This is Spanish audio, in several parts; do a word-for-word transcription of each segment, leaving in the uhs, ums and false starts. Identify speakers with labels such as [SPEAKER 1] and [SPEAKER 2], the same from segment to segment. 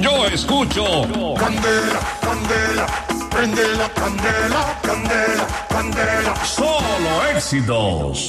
[SPEAKER 1] yo escucho
[SPEAKER 2] Candela, candela, prende la candela, candela, candela.
[SPEAKER 1] solo éxitos.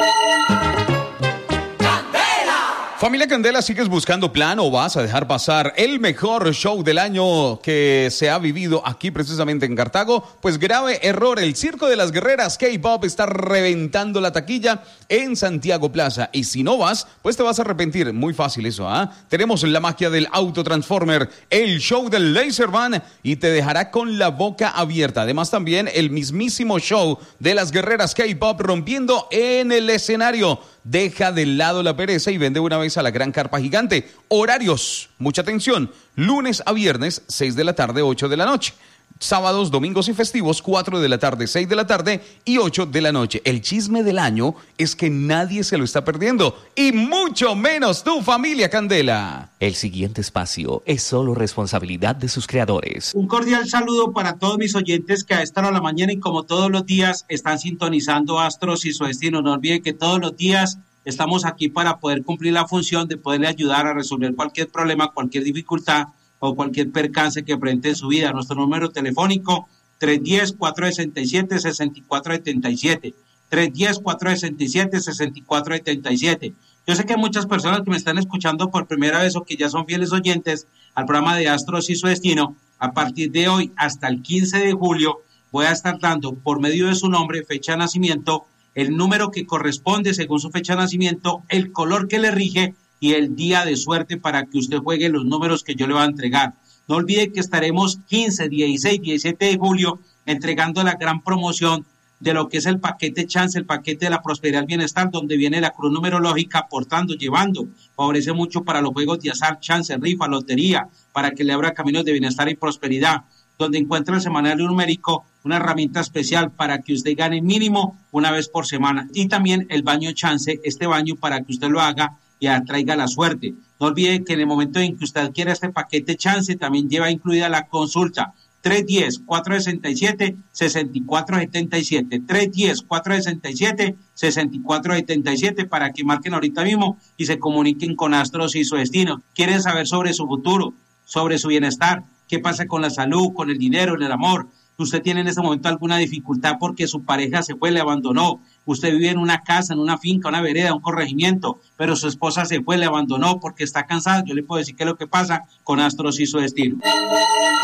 [SPEAKER 3] Familia Candela, ¿sigues buscando plan o vas a dejar pasar el mejor show del año que se ha vivido aquí precisamente en Cartago? Pues grave error, el Circo de las Guerreras K-Pop está reventando la taquilla en Santiago Plaza. Y si no vas, pues te vas a arrepentir. Muy fácil eso, ¿ah? ¿eh? Tenemos la magia del Autotransformer, el show del Laser Band y te dejará con la boca abierta. Además también el mismísimo show de las Guerreras K-Pop rompiendo en el escenario. Deja de lado la pereza y vende una vez a la gran carpa gigante. Horarios, mucha atención, lunes a viernes, seis de la tarde, ocho de la noche. Sábados, domingos y festivos, cuatro de la tarde, seis de la tarde y ocho de la noche. El chisme del año es que nadie se lo está perdiendo, y mucho menos tu familia Candela.
[SPEAKER 4] El siguiente espacio es solo responsabilidad de sus creadores.
[SPEAKER 5] Un cordial saludo para todos mis oyentes que a esta hora de la mañana y como todos los días están sintonizando Astros y su destino. No olviden que todos los días estamos aquí para poder cumplir la función de poderle ayudar a resolver cualquier problema, cualquier dificultad o cualquier percance que presente en su vida. Nuestro número telefónico tres uno cero, cuatro seis siete, seis cuatro siete siete, tres uno cero, cuatro seis siete, seis cuatro siete siete. Yo sé que hay muchas personas que me están escuchando por primera vez o que ya son fieles oyentes al programa de Astros y su destino. A partir de hoy hasta el quince de julio voy a estar dando por medio de su nombre, fecha de nacimiento, el número que corresponde según su fecha de nacimiento, el color que le rige y el día de suerte para que usted juegue los números que yo le voy a entregar. No olvide que estaremos quince, dieciséis, diecisiete de julio entregando la gran promoción de lo que es el paquete Chance, el paquete de la prosperidad y bienestar, donde viene la cruz numerológica aportando, llevando. Favorece mucho para los juegos de azar, chance, rifa, lotería, para que le abra caminos de bienestar y prosperidad. Donde encuentra el semanario numérico, una herramienta especial para que usted gane mínimo una vez por semana. Y también el baño Chance, este baño para que usted lo haga y atraiga la suerte. No olvide que en el momento en que usted adquiera este paquete Chance, también lleva incluida la consulta. tres uno cero, cuatro seis siete, seis cuatro siete siete. tres uno cero, cuatro seis siete, seis cuatro siete siete para que marquen ahorita mismo y se comuniquen con Astros y su destino. ¿Quieren saber sobre su futuro, sobre su bienestar? ¿Qué pasa con la salud, con el dinero, en el amor? Usted tiene en este momento alguna dificultad porque su pareja se fue, le abandonó. Usted vive en una casa, en una finca, una vereda, un corregimiento, pero su esposa se fue, le abandonó porque está cansada. Yo le puedo decir qué es lo que pasa con Astros y su destino.